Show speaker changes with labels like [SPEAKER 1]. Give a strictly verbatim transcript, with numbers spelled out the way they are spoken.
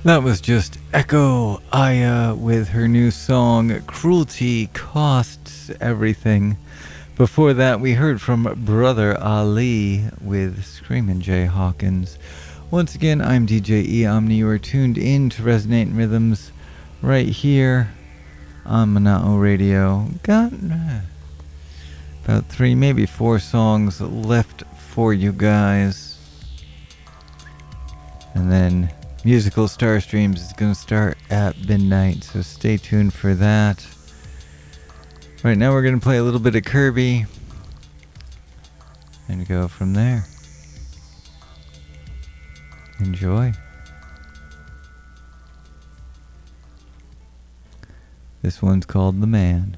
[SPEAKER 1] That was just Echo Aya with her new song Cruelty Costs Everything. Before that, we heard from Brother Ali with Screamin' Jay Hawkins. Once again, I'm D J E Omni. You are tuned in to Resonating Rhythms right here on Mana'o Radio. Got uh, about three, maybe four songs left for you guys. And then Musical Starstreams is going to start at midnight, so stay tuned for that. Right now we're going to play a little bit of Kirby and go from there. Enjoy. This one's called The Man.